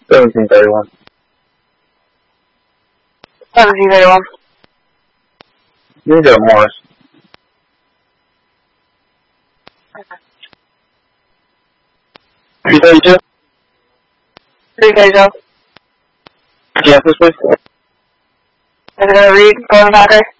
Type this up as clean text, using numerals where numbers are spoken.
1731. 1731. You can go Morris. Okay. 332? 332. Yes, please. Is it going to read? Going back there?